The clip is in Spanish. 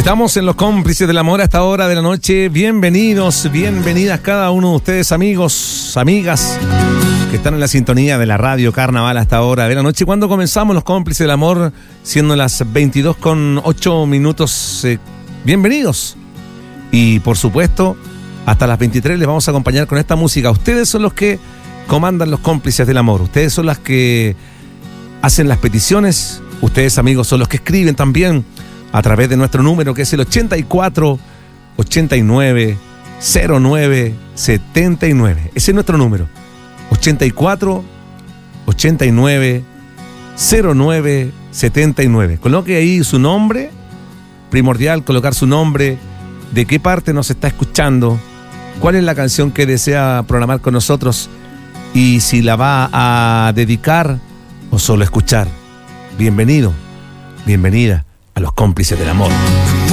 Estamos en los cómplices del amor a esta hora de la noche. Bienvenidos, bienvenidas cada uno de ustedes, amigos, amigas, que están en la sintonía de la radio Carnaval a esta hora de la noche. Cuando comenzamos los cómplices del amor, siendo las 22:08. Bienvenidos. Y por supuesto, hasta las 23 les vamos a acompañar con esta música. Ustedes son los que comandan los cómplices del amor. Ustedes son las que hacen las peticiones. Ustedes, amigos, son los que escriben también a través de nuestro número, que es el 84 89 09 79. Ese es nuestro número. 84 89 09 79. Coloque ahí su nombre. Primordial colocar su nombre, de qué parte nos está escuchando, cuál es la canción que desea programar con nosotros y si la va a dedicar o solo escuchar. Bienvenido, bienvenida a los cómplices del amor.